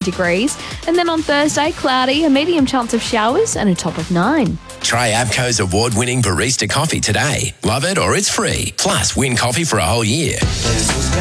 degrees. And then on Thursday, cloudy, a medium chance of showers and a top of 9. Try APCO's award-winning barista coffee today. Love it or it's free. Plus, win coffee for a whole year.